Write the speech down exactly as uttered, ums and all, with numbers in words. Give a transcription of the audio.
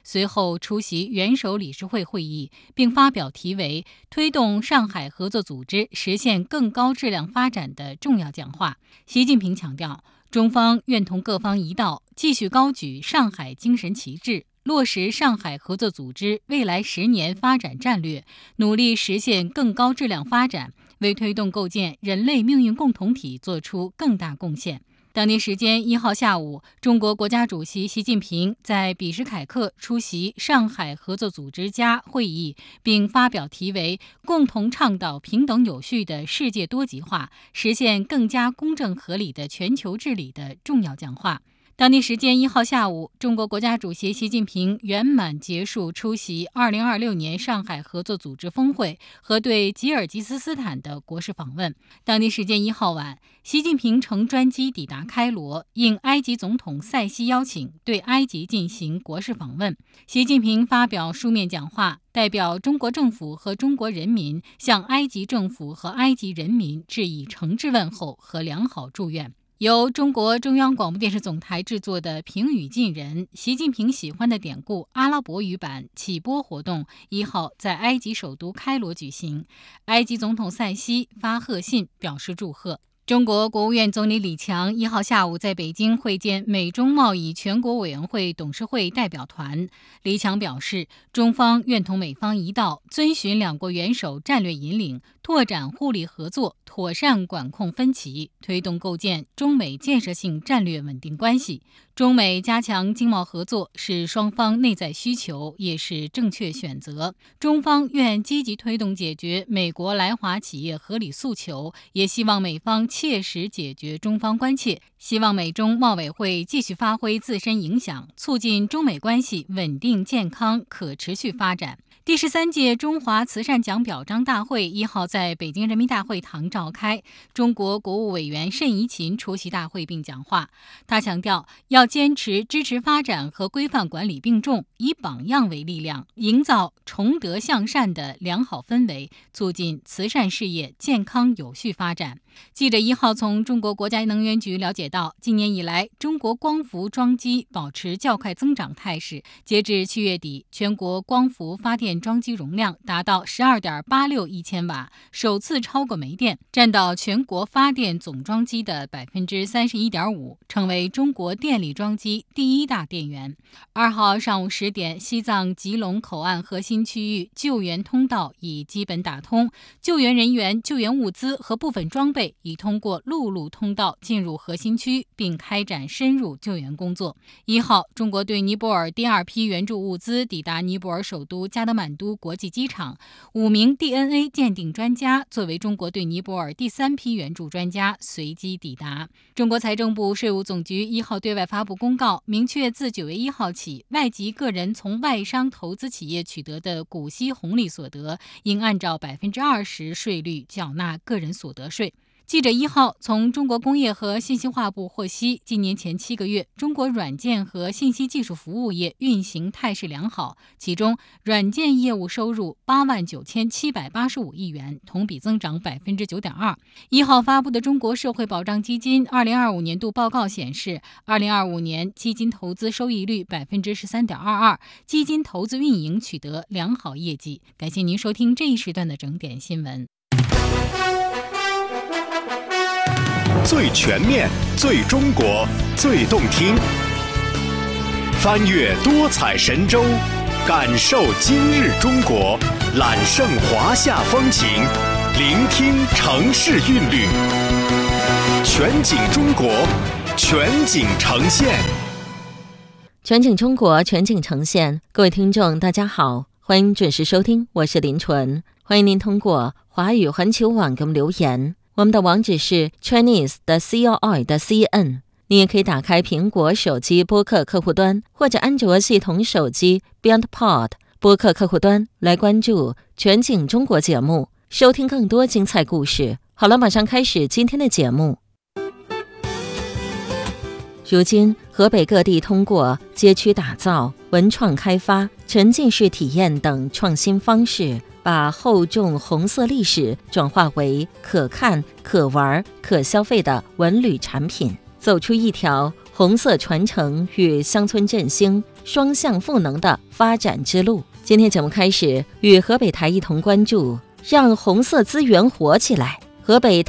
随后出席元首理事会会议，并发表题为《推动上海合作组织实现更高质量发展》的重要讲话。习近平强调，中方愿同各方一道，继续高举上海精神旗帜，落实上海合作组织未来十年发展战略，努力实现更高质量发展，为推动构建人类命运共同体做出更大贡献。当地时间一号下午，中国国家主席习近平在比什凯克出席上海合作组织家会议，并发表题为《共同倡导平等有序的世界多极化，实现更加公正合理的全球治理》的重要讲话。当地时间一号下午，中国国家主席习近平圆满结束出席二零二六年上海合作组织峰会和对吉尔吉斯斯坦的国事访问。当地时间一号晚，习近平乘专机抵达开罗，应埃及总统塞西邀请，对埃及进行国事访问。习近平发表书面讲话，代表中国政府和中国人民向埃及政府和埃及人民致以诚挚问候和良好祝愿。由中国中央广播电视总台制作的平语近人习近平喜欢的典故阿拉伯语版启播活动一号在埃及首都开罗举行，埃及总统塞西发贺信表示祝贺。中国国务院总理李强一号下午在北京会见美中贸易全国委员会董事会代表团。李强表示，中方愿同美方一道，遵循两国元首战略引领，拓展互利合作，妥善管控分歧，推动构建中美建设性战略稳定关系。中美加强经贸合作是双方内在需求，也是正确选择。中方愿积极推动解决美国来华企业合理诉求，也希望美方切实解决中方关切，希望美中贸委会继续发挥自身影响，促进中美关系稳定、健康、可持续发展。第十三届中华慈善奖表彰大会一号在北京人民大会堂召开，中国国务委员谌贻琴出席大会并讲话。他强调，要坚持支持发展和规范管理并重，以榜样为力量，营造崇德向善的良好氛围，促进慈善事业健康有序发展。记者一号从中国国家能源局了解到，今年以来，中国光伏装机保持较快增长态势。截至七月底，全国光伏发电装机容量达到 十二点八六亿千瓦，首次超过煤电，占到全国发电总装机的 百分之三十一点五， 成为中国电力装机第一大电源。二号上午十点，西藏吉隆口岸核心区域救援通道已基本打通，救援人员、救援物资和部分装备已通过陆路通道进入核心区，并开展深入救援工作。一号，中国对尼泊尔第二批援助物资抵达尼泊尔首都加德满都国际机场，五名 D N A 鉴定专家作为中国对尼泊尔第三批援助专家随机抵达。中国财政部税务总局一号对外发布公告，明确自九月一号起，外籍个人从外商投资企业取得的股息红利所得，应按照百分之二十税率缴纳个人所得税。记者一号从中国工业和信息化部获悉，今年前七个月，中国软件和信息技术服务业运行态势良好，其中软件业务收入八万九千七百八十五亿元，同比增长百分之九点二。一号发布的中国社会保障基金二零二五年度报告显示，二零二五年基金投资收益率百分之十三点二二，基金投资运营取得良好业绩。感谢您收听这一时段的整点新闻。 最全面、最中国、最动听，翻越多彩神州，感受今日中国，揽胜华夏风情，聆听城市韵律，全景中国，全景呈现。 全景中国，全景呈现。各位听众大家好，欢迎准时收听，我是林纯。欢迎您通过华语环球网给我们留言，我们的网址是 Chinese 的 C O I 的 C N。 你也可以打开苹果手机播客客户端或者安卓系统手机 BeyondPod 播客客户端来关注全景中国节目，收听更多精彩故事。好了，马上开始今天的节目。如今，河北各地通过街区打造、文创开发、沉浸式体验等创新方式，把厚重红色历史转化为可看、可玩、可消费的文旅产品，走出一条红色传承与乡村振兴双向赋能的发展之路。今天节目开始，与河北台一同关注，让红色资源活起来。河北